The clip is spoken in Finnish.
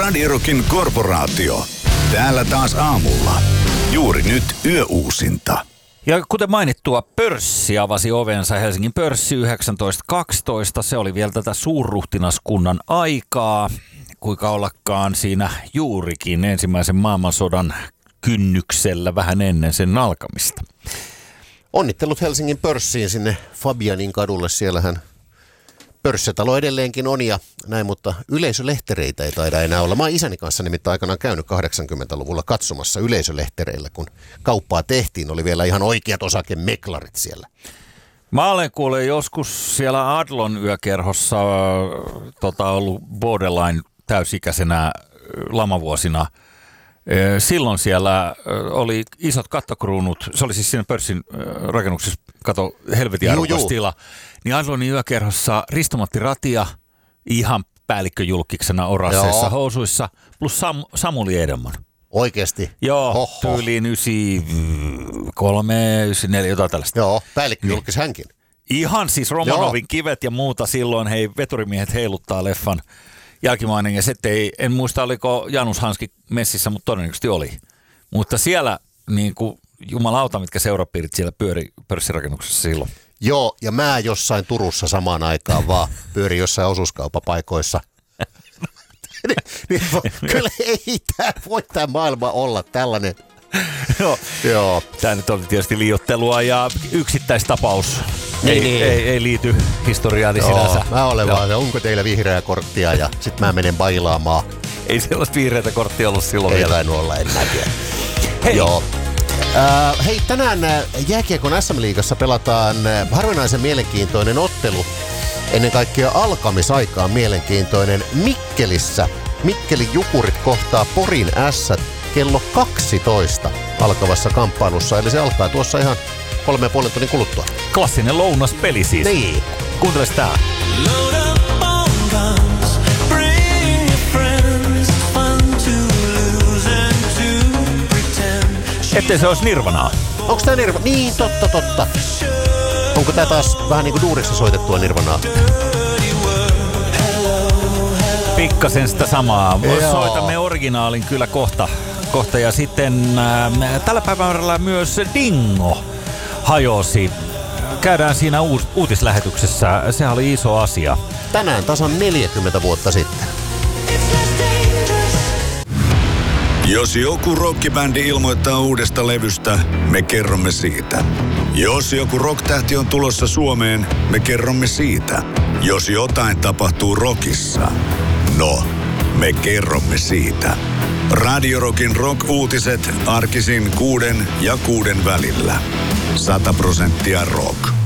Radio Rockin korporaatio. Täällä taas aamulla. Juuri nyt yöuusinta. Ja kuten mainittua, pörssi avasi ovensa. Helsingin pörssi 1912. Se oli vielä tätä suurruhtinaskunnan aikaa. Kuinka ollakaan siinä juurikin ensimmäisen maailmansodan kynnyksellä vähän ennen sen alkamista. Onnittelut Helsingin pörssiin sinne Fabianin kadulle. Siellähän pörssitalo edelleenkin on ja näin, mutta yleisölehtereitä ei taida enää olla. Mä oon isäni kanssa nimittäin aikanaan käynyt 80-luvulla katsomassa yleisölehtereillä, kun kauppaa tehtiin. Oli vielä ihan oikeat osakemeklarit siellä. Mä olen kuullut joskus siellä Adlon yökerhossa ollut borderline täysikäisenä lamavuosina. Silloin siellä oli isot kattokruunut, se oli siis siinä pörssin rakennuksessa, kato, helvetin arvokas tila. Niin Adlonin yökerhossa Risto-Matti Ratia ihan päällikköjulkiksena oraseissa housuissa, plus Samuli Edelman. Oikeesti? Joo, tyyliin 93, 94, jotain tällaista. Joo, päällikköjulkis hänkin. Ihan siis Romanovin kivet ja muuta silloin, veturimiehet heiluttaa leffan jälkimainen. Ja sitten en muista, oliko Janus Hanski messissä, mutta todennäköisesti oli. Mutta siellä niin kuin jumalauta, mitkä seurapiirit siellä pyöri pörssirakennuksessa silloin. Joo, ja mä jossain Turussa samaan aikaan vaan pyörin jossain osuuskaupapaikoissa. Kyllä ei voi tämä maailma olla tällainen. Joo. Tämä nyt oli tietysti liioittelua ja yksittäistapaus. Ei liity historiaan sinänsä. Mä olen vaan, onko teillä vihreää korttia ja sit mä menen bailaamaan. Ei sellaista vihreätä korttia ollut silloin ei vielä. Ei tainnut olla, en näkee. Hei. Joo. Hei, tänään jääkiekon SM-liigassa pelataan harvinaisen mielenkiintoinen ottelu. Ennen kaikkea alkamisaikaan mielenkiintoinen Mikkelissä. Mikkelin Jukurit kohtaa Porin Ässät kello 12 alkavassa kamppailussa. Eli se alkaa tuossa ihan 3,5 tunnin kuluttua. Klassinen lounaspeli siis. Niin. Kuunteles tää. Ettei se olisi Nirvanaa. Onko tää Nirvanaa? Niin, totta. Onko tää taas vähän niinku duurissa soitettua Nirvanaa? Pikkasen sitä samaa. Soitamme originaalin kyllä kohta. Ja sitten tällä päivällä myös Dingo hajosi. Käydään siinä uutislähetyksessä. Se oli iso asia. Tänään tasan 40 vuotta sitten. Jos joku rockibändi ilmoittaa uudesta levystä, me kerromme siitä. Jos joku rocktähti on tulossa Suomeen, me kerromme siitä. Jos jotain tapahtuu rockissa, no, me kerromme siitä. Radio Rockin rock-uutiset arkisin 6 ja 6 välillä. 100% rock.